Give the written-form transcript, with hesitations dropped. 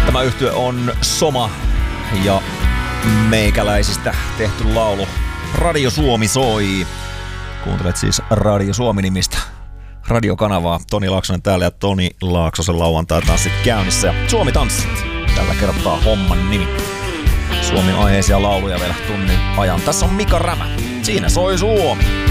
Tämä yhtye on Soma ja meikäläisistä tehty laulu Radio Suomi soi. Kuuntelet siis Radio Suomi-nimistä radiokanavaa. Toni Laaksonen täällä ja Toni Laaksosen lauantai-tanssit käynnissä. Ja Suomi-tanssit, tällä kertaa homman nimi. Suomi aiheisia lauluja vielä tunnin ajan. Tässä on Mika Rämä. Siinä soi Suomi.